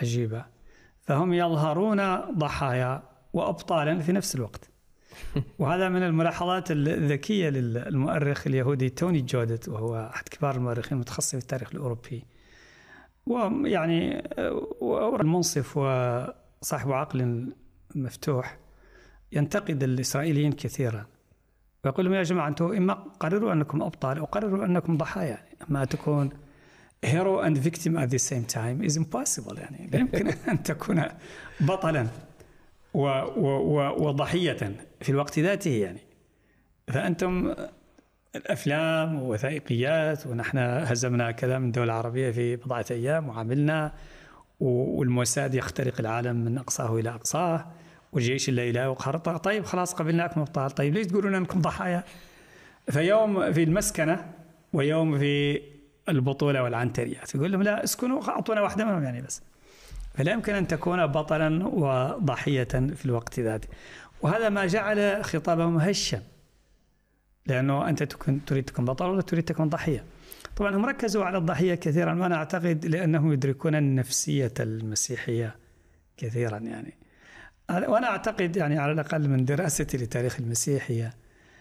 عجيبة، فهم يظهرون ضحايا وأبطالا في نفس الوقت. وهذا من الملاحظات الذكية للمؤرخ اليهودي توني جودت، وهو أحد كبار المؤرخين المتخصصين في التاريخ الأوروبي، ويعني المنصف وصاحب عقل مفتوح، ينتقد الإسرائيليين كثيرا ويقول لهم: يا جماعة، أنتم إما قرروا أنكم أبطال أو قرروا أنكم ضحايا، ما تكون hero and victim at the same time is impossible. يعني لا يمكن أن تكون بطلا وضحية في الوقت ذاته. يعني فأنتم الأفلام ووثائقيات، ونحن هزمنا كذا من دولة عربية في بضعة أيام وعملنا، والموساد يخترق العالم من أقصاه إلى أقصاه، والجيش لا إله وخرطة. طيب خلاص قبلناكم أبطال، طيب ليش تقولون أنكم ضحايا؟ فيوم في المسكنة ويوم في البطولة والعنتريات يقول لهم: لا، اسكنوا، أعطونا واحدة منهم يعني بس. فلا يمكن أن تكون بطلا وضحية في الوقت ذاته. وهذا ما جعل خطابهم هشا، لأنه أنت تريد تكون بطل ولا تريد تكون ضحية. طبعا هم ركزوا على الضحية كثيرا، وأنا أعتقد لأنهم يدركون النفسية المسيحية كثيرا. يعني وأنا أعتقد يعني على الأقل من دراستي لتاريخ المسيحية،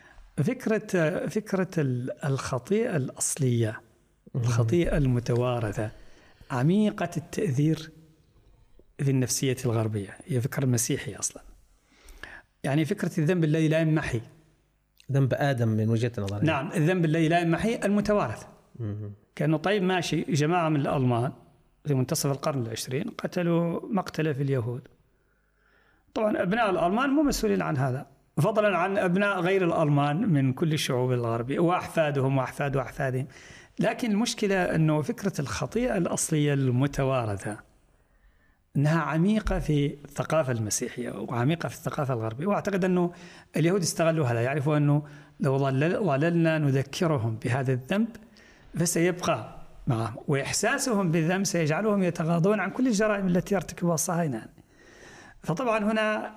فكرة الخطيئة الأصلية، الخطيئة المتوارثة عميقة التأثير في النفسية الغربية، هي فكرة مسيحية أصلا. يعني فكرة الذنب الذي لا ينمحي، ذنب آدم من وجهة نظري. نعم، الذنب الذي لا ينمحي المتوارث. كأنه طيب ماشي، جماعة من الألمان في منتصف القرن العشرين قتلوا مقتلة في اليهود. طبعا أبناء الألمان مو مسؤولين عن هذا، فضلا عن أبناء غير الألمان من كل الشعوب الغربية وأحفادهم وأحفاد أحفادهم. لكن المشكلة أنه فكرة الخطيئة الأصلية المتوارثة أنها عميقة في الثقافة المسيحية وعميقة في الثقافة الغربية. وأعتقد أنه اليهود استغلوا هذا، يعرفوا أنه لو ظللنا نذكرهم بهذا الذنب فسيبقى معهم، وإحساسهم بالذنب سيجعلهم يتغاضون عن كل الجرائم التي يرتكبها الصهاينة. فطبعا هنا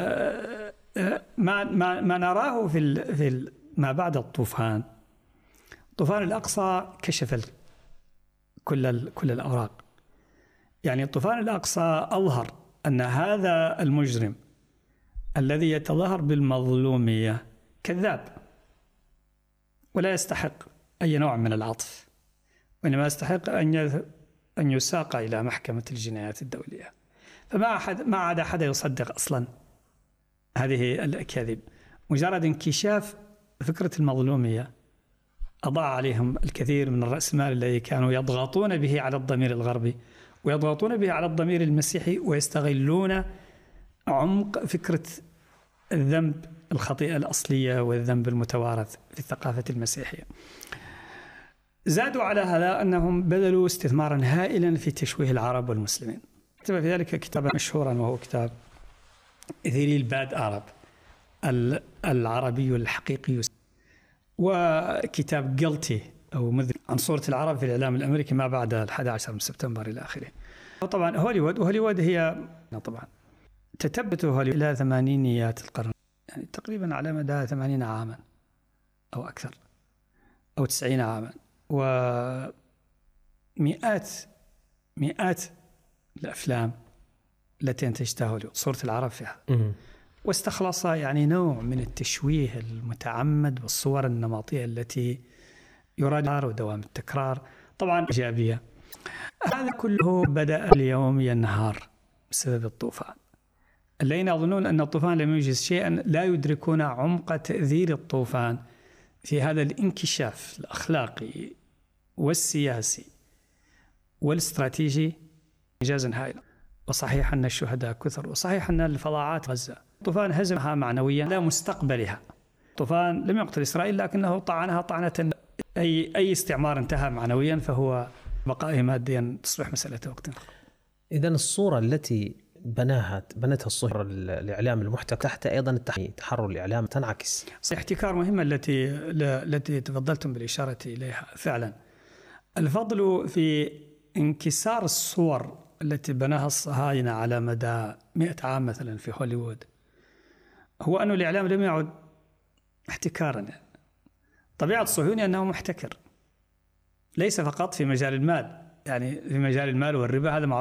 ما نراه في ما بعد الطوفان، طوفان الأقصى كشف كل الأوراق. يعني الطوفان الأقصى أظهر أن هذا المجرم الذي يتظاهر بالمظلومية كذاب ولا يستحق أي نوع من العطف، وإنما يستحق أن يساق إلى محكمة الجنايات الدولية. فما عاد أحد يصدق أصلا هذه الأكاذيب. مجرد انكشاف فكرة المظلومية أضاع عليهم الكثير من الرأسمال الذي كانوا يضغطون به على الضمير الغربي ويضغطون به على الضمير المسيحي، ويستغلون عمق فكرة الذنب، الخطيئة الأصلية والذنب المتوارث في الثقافة المسيحية. زادوا على هذا أنهم بذلوا استثمارا هائلا في تشويه العرب والمسلمين. كتب في ذلك كتابا مشهورا، وهو كتاب ذيلي الباد أرب، العربي الحقيقي، وكتاب قلتي أو مذنب عن صورة العرب في الإعلام الأمريكي ما بعد 11 من سبتمبر إلى آخره. وطبعا هوليوود هي طبعا تتبت هوليوود إلى ثمانينيات القرن، يعني تقريبا على مدى 80 عاما أو أكثر أو 90 عاما، ومئات الأفلام التي أنتجتها هوليوود صورة العرب فيها، واستخلص يعني نوع من التشويه المتعمد والصور النمطية التي يراد ودوام التكرار، طبعا إيجابية. هذا كله بدأ اليوم ينهار بسبب الطوفان. الذين يظنون أن الطوفان لم ينجز شيئا لا يدركون عمق تأثير الطوفان في هذا الانكشاف الأخلاقي والسياسي والاستراتيجي إنجازا هائلا. وصحيح أن الشهداء كثر، وصحيح أن الفظاعات غزة الطوفان هزمها معنويا لا مستقبلها. الطوفان لم يقتل إسرائيل لكنه طعنها طعنة. أي استعمار انتهى معنويا فهو بقائه ماديا تصبح مسألة وقت. إذن الصورة التي بنتها الصهر الإعلام المحتكر تحت أيضا تحرر الإعلام تنعكس احتكار مهمة التي تفضلتم بالإشارة إليها. فعلا الفضل في انكسار الصور التي بناها الصهاينة على مدى 100 عام مثلا في هوليوود هو أن الإعلام لم يعد احتكارا. طبيعة الصهيوني أنه محتكر، ليس فقط في مجال المال، يعني في مجال المال والربا، هذا